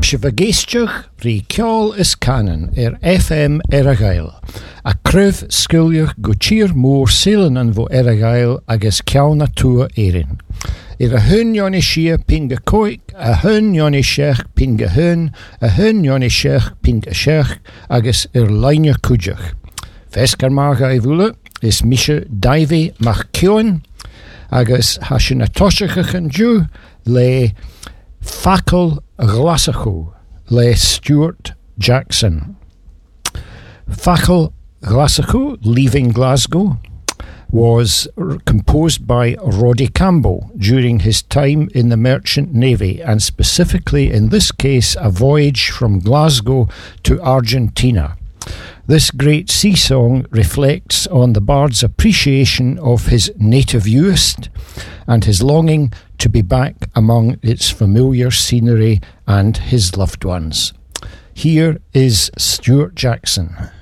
se bhagéisteach rí ceol is canan FM a Gael, a cruh sciúlach go tír mór sílan an bho a Gael agus ceanna tua éirin. A hun Johnny Shea pinga coig, a hun Johnny Sheach pinga hun, a hun Johnny Sheach pinga sheach, agus laine cúideach. Fescar mága I bhúla is Misha Davy Machkeoin, agus hasin a toshachach an dú le Fakul Glasachu, le Stuart Jackson. Fakul Glasachu, Leaving Glasgow, was composed by Roddy Campbell during his time in the Merchant Navy, and specifically in this case a voyage from Glasgow to Argentina. This great sea song reflects on the bard's appreciation of his native Uist and his longing to be back among its familiar scenery and his loved ones. Here is Stuart Jackson.